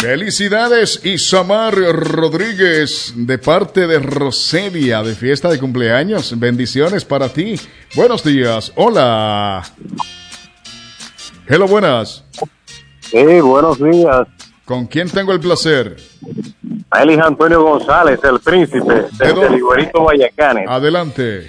Felicidades, Isamar Rodríguez, de parte de Roselia, de fiesta de cumpleaños. Bendiciones para ti. Buenos días. Hola. Hello, buenas. Sí, buenos días. ¿Con quién tengo el placer? Félix Antonio González, el príncipe, desde Iguerito Vallacanes. Adelante.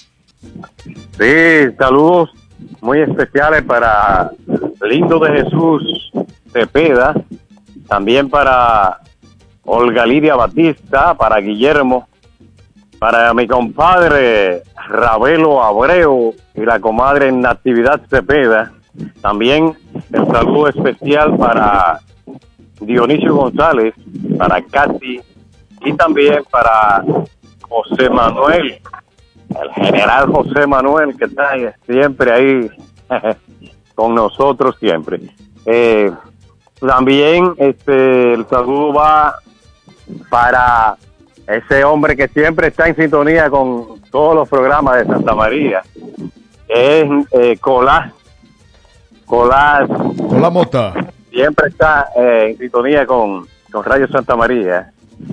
Sí, saludos muy especiales para Lindo de Jesús Cepeda, también para Olga Lidia Batista, para Guillermo, para mi compadre Ravelo Abreu y la comadre Natividad Cepeda. También el saludo especial para Dionisio González, para Katy y también para José Manuel, el general José Manuel, que está siempre ahí con nosotros siempre. También el saludo va para ese hombre que siempre está en sintonía con todos los programas de Santa María, es Colás Mota. Siempre está en sintonía con Radio Santa María.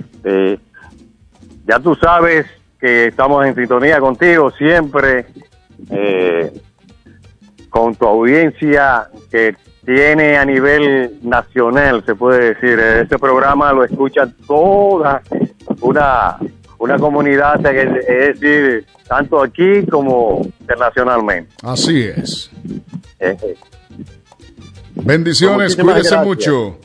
Ya tú sabes que estamos en sintonía contigo siempre, con tu audiencia que tiene a nivel nacional, se puede decir. Este programa lo escucha toda una comunidad, es decir, tanto aquí como internacionalmente. Así es. Bendiciones, cuídese mucho.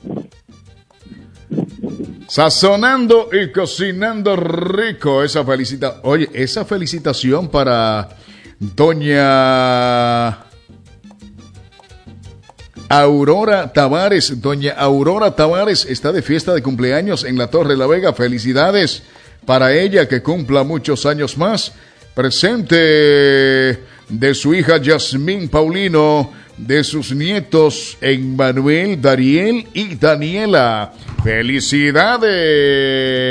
Sazonando y cocinando rico. Esa felicitación para doña Aurora Tavares. Doña Aurora Tavares está de fiesta de cumpleaños en la Torre La Vega. Felicidades para ella, que cumpla muchos años más. Presente de su hija Yasmín Paulino, de sus nietos Emmanuel, Dariel y Daniela. ¡Felicidades!